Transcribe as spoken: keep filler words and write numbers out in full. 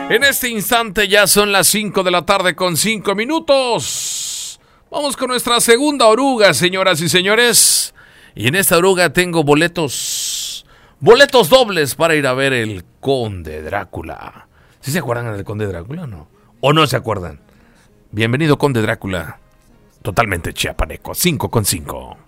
En este instante ya son las cinco de la tarde con cinco minutos. Vamos con nuestra segunda oruga, señoras y señores. Y en esta oruga tengo boletos, boletos dobles para ir a ver el Conde Drácula. ¿Sí se acuerdan del Conde Drácula o no? ¿O no se acuerdan? Bienvenido, Conde Drácula. Totalmente chiapaneco, cinco con cinco.